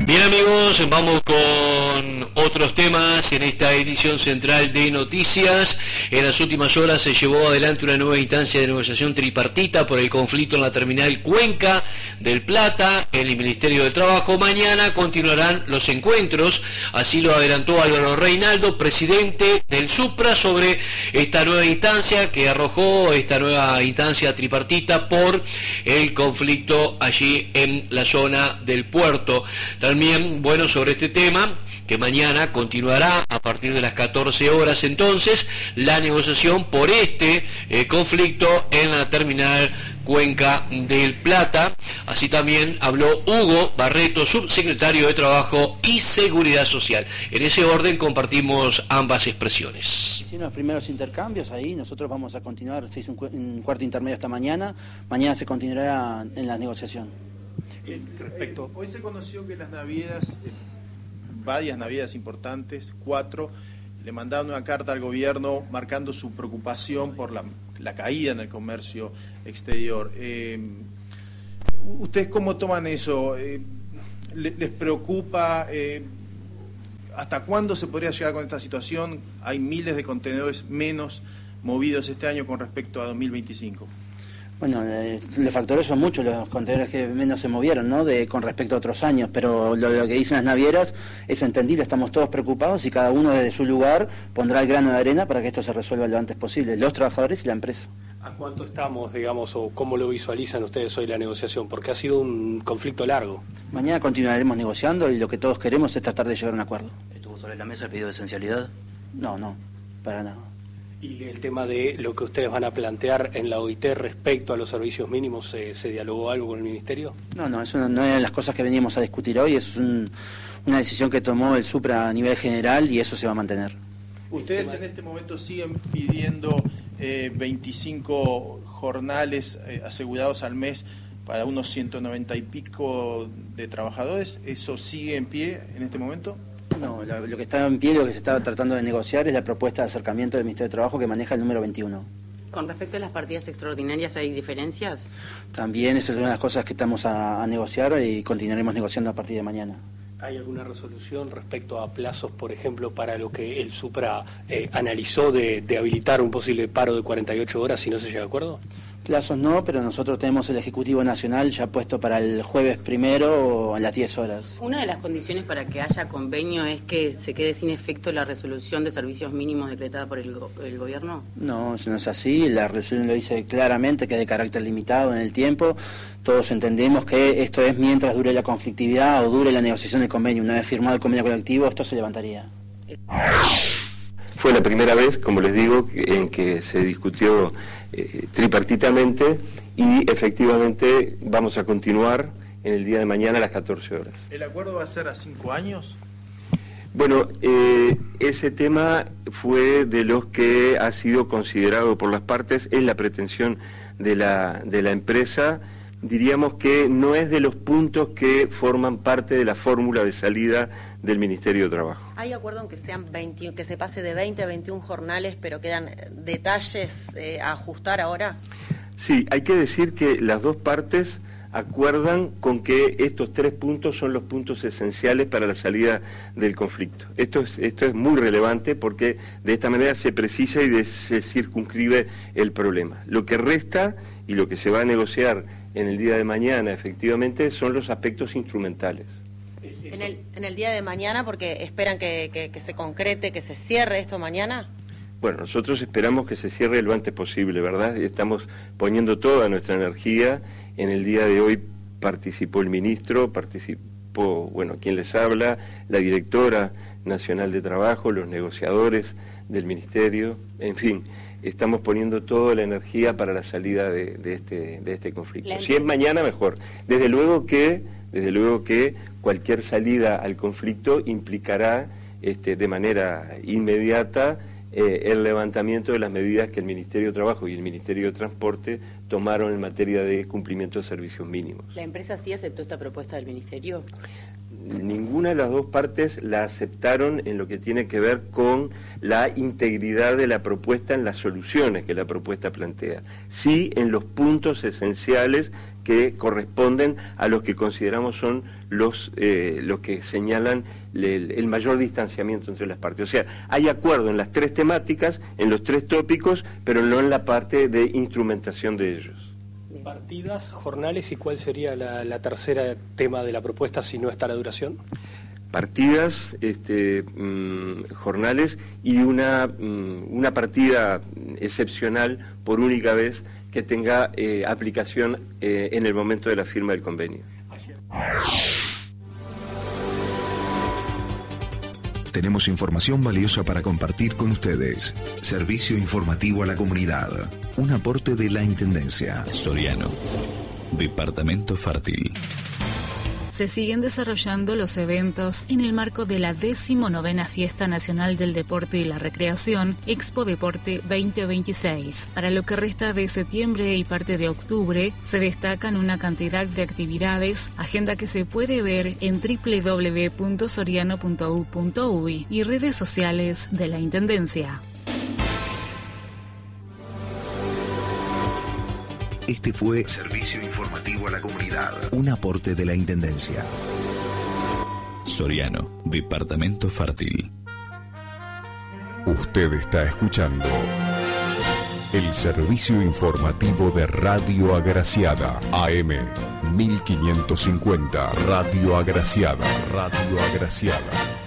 Bien amigos, vamos con otros temas en esta edición central de noticias. En las últimas horas se llevó adelante una nueva instancia de negociación tripartita por el conflicto en la terminal Cuenca del Plata en el Ministerio del Trabajo. Mañana continuarán los encuentros, así lo adelantó Álvaro Reinaldo, presidente del Supra, sobre esta nueva instancia que arrojó esta nueva instancia tripartita por el conflicto allí en la zona del puerto. También, bueno, sobre este tema, que mañana continuará a partir de las 14 horas entonces, la negociación por este conflicto en la terminal Cuenca del Plata. Así también habló Hugo Barreto, subsecretario de Trabajo y Seguridad Social. En ese orden compartimos ambas expresiones. Hicieron los primeros intercambios ahí, nosotros vamos a continuar, se hizo un cuarto intermedio esta mañana se continuará en la negociación. Respecto. Hoy se conoció que las navieras, varias navieras importantes, 4, le mandaron una carta al gobierno marcando su preocupación por la caída en el comercio exterior. ¿Ustedes cómo toman eso? ¿Les preocupa? ¿Hasta cuándo se podría llegar con esta situación? Hay miles de contenedores menos movidos este año con respecto a 2025. Bueno, los factores son muchos, los contenedores que menos se movieron, ¿no? Con respecto a otros años, pero lo que dicen las navieras es entendible, estamos todos preocupados y cada uno desde su lugar pondrá el grano de arena para que esto se resuelva lo antes posible, los trabajadores y la empresa. ¿A cuánto estamos, digamos, o cómo lo visualizan ustedes hoy la negociación? Porque ha sido un conflicto largo. Mañana continuaremos negociando y lo que todos queremos es tratar de llegar a un acuerdo. ¿Estuvo sobre la mesa el pedido de esencialidad? No, para nada. ¿Y el tema de lo que ustedes van a plantear en la OIT respecto a los servicios mínimos, se dialogó algo con el Ministerio? No, eso no es de las cosas que veníamos a discutir hoy, es una decisión que tomó el Supra a nivel general y eso se va a mantener. ¿Ustedes en este momento siguen pidiendo 25 jornales asegurados al mes para unos 190 y pico de trabajadores? ¿Eso sigue en pie en este momento? No, lo que está en pie, lo que se está tratando de negociar es la propuesta de acercamiento del Ministerio de Trabajo que maneja el número 21. ¿Con respecto a las partidas extraordinarias hay diferencias? También esa es una de las cosas que estamos a negociar y continuaremos negociando a partir de mañana. ¿Hay alguna resolución respecto a plazos, por ejemplo, para lo que el Supra analizó de habilitar un posible paro de 48 horas si no se llega a acuerdo? Plazos no, pero nosotros tenemos el Ejecutivo Nacional ya puesto para el jueves 1 a las 10 horas. Una de las condiciones para que haya convenio es que se quede sin efecto la resolución de servicios mínimos decretada por el gobierno. No, eso no es así, la resolución lo dice claramente que es de carácter limitado en el tiempo. Todos entendemos que esto es mientras dure la conflictividad o dure la negociación del convenio. Una vez firmado el convenio colectivo, esto se levantaría. Fue la primera vez, como les digo, en que se discutió tripartitamente y efectivamente vamos a continuar en el día de mañana a las 14 horas. ¿El acuerdo va a ser a 5 años? Bueno, ese tema fue de los que ha sido considerado por las partes, es la pretensión de la empresa. Diríamos que no es de los puntos que forman parte de la fórmula de salida del Ministerio de Trabajo. ¿Hay acuerdo en que sean que se pase de 20 a 21 jornales, pero quedan detalles a ajustar ahora? Sí, hay que decir que las dos partes acuerdan con que estos 3 puntos son los puntos esenciales para la salida del conflicto. Esto es muy relevante porque de esta manera se precisa y se circunscribe el problema. Lo que resta y lo que se va a negociar en el día de mañana, efectivamente, son los aspectos instrumentales. En el día de mañana, porque esperan que se concrete, que se cierre esto mañana. Bueno, nosotros esperamos que se cierre lo antes posible, ¿verdad? Estamos poniendo toda nuestra energía. En el día de hoy participó el ministro, participó, quien les habla, la directora nacional de trabajo, los negociadores del ministerio, en fin. Estamos poniendo toda la energía para la salida de este conflicto. Si es mañana, mejor. Desde luego que cualquier salida al conflicto implicará de manera inmediata el levantamiento de las medidas que el Ministerio de Trabajo y el Ministerio de Transporte tomaron en materia de cumplimiento de servicios mínimos. ¿La empresa sí aceptó esta propuesta del Ministerio? Ninguna ninguna de las dos partes la aceptaron en lo que tiene que ver con la integridad de la propuesta en las soluciones que la propuesta plantea. Sí en los puntos esenciales que corresponden a los que consideramos son los que señalan el mayor distanciamiento entre las partes. O sea, hay acuerdo en las tres temáticas, en los tres tópicos, pero no en la parte de instrumentación de ellos. Partidas, jornales, ¿y cuál sería la tercera tema de la propuesta si no está la duración? Partidas, jornales y una partida excepcional por única vez que tenga aplicación en el momento de la firma del convenio. Tenemos información valiosa para compartir con ustedes. Servicio informativo a la comunidad. Un aporte de la Intendencia. Soriano. Departamento Fértil. Se siguen desarrollando los eventos en el marco de la 19ª Fiesta Nacional del Deporte y la Recreación, Expo Deporte 2026. Para lo que resta de septiembre y parte de octubre, se destacan una cantidad de actividades, agenda que se puede ver en www.soriano.u.uy y redes sociales de la Intendencia. Este fue Servicio Informativo a la Comunidad, un aporte de la Intendencia. Soriano, Departamento Fértil. Usted está escuchando el servicio informativo de Radio Agraciada, AM 1550, Radio Agraciada, Radio Agraciada.